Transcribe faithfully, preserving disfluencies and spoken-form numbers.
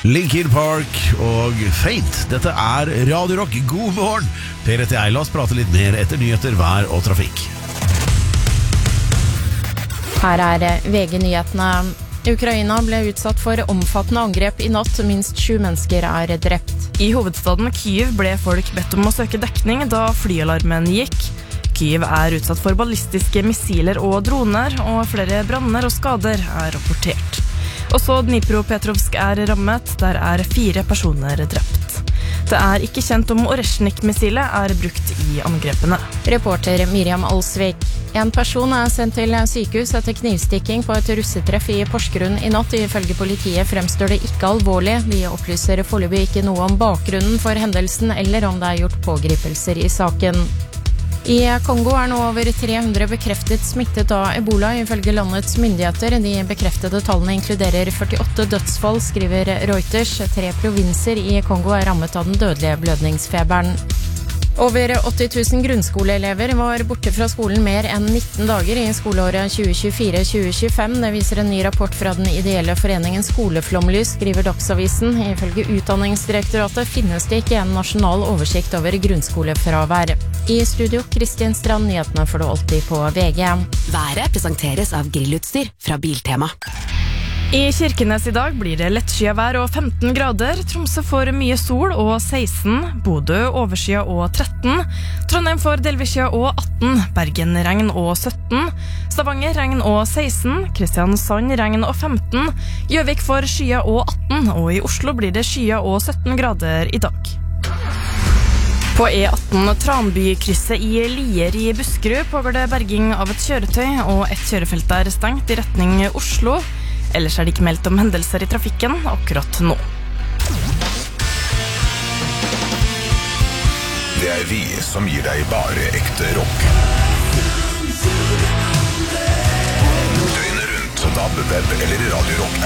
Linkin Park og Faint. Dette er Radio Rock. God morgen. Per heter jeg. La oss prate litt mer etter nyheter, vær og trafikk. Her er V G-nyhetene. Ukraina ble utsatt for omfattende angrep i natt. Minst sju mennesker er drept. I hovedstaden Kyiv ble folk bedt om å søke dekning da flyalarmen gikk. Kyiv er utsatt for ballistiske missiler og droner, og flere branner og skader er rapportert. Også Dnipropetrovsk er rammet, der er fire personer drept. Det er ikke kjent om Oreshnik-missilet er brukt i angrepene. Reporter Miriam Alsvik. En person er sendt til sykehus etter knivstikking på et russetreff i Porsgrunn i natt. Ifølge politiet fremstår det ikke alvorlig. De opplyser foreløpig ikke noe om bakgrunnen for hendelsen, eller om det er gjort pågripelser i saken. I Kongo er nå over tre hundre bekreftet smittet av Ebola, ifølge landets myndigheter. De bekreftede tallene inkluderer førtiåtte dødsfall, skriver Reuters. Tre provinser i Kongo er rammet av den dødelige blødningsfeberen. Over åtti tusen grunnskoleelever var borte fra skolen mer enn nitten dager i skoleåret tjue tjuefire tjue tjuefem. Det viser en ny rapport fra den ideelle foreningen Skoleflomlys, skriver Dagsavisen. Ifølge Utdanningsdirektoratet finnes det ikke en nasjonal oversikt over grunnskolefravær. I studio, Kristin Strand, nyhetene får du alltid på V G. Været presenteres av grillutstyr fra Biltema. I Kirkenes i dag blir det lettskyet vær og femten grader. Tromsø får mye sol og seksten. Bodø overskyet og tretten. Trondheim får delvis skyet og atten. Bergen regn og sytten. Stavanger regn og seksten. Kristiansand regn og femten. Gjøvik får skyet og atten. Og i Oslo blir det skyet og sytten grader i dag. På E atten Tranbykrysset i Lier i Buskerud pågår det berging av et kjøretøy, og et kjørefelt er stengt i retning Oslo. Ellers er det ikke meldt om hendelser i trafikken akkurat nå. Det er vi som gir deg bare ekte rock. Døgnet rundt på D A B, web eller i Radio Rock